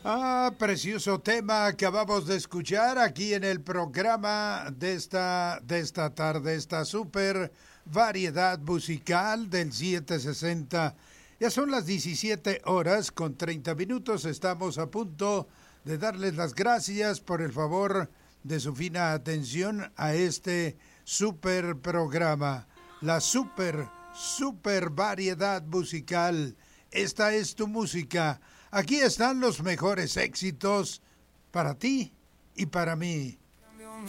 Precioso tema acabamos de escuchar aquí en el programa de esta tarde, esta super variedad musical del 760. Ya son las 17 horas con 30 minutos. Estamos a punto de darles las gracias por el favor de su fina atención a este super programa. La super variedad musical. Esta es tu música. Aquí están los mejores éxitos para ti y para mí.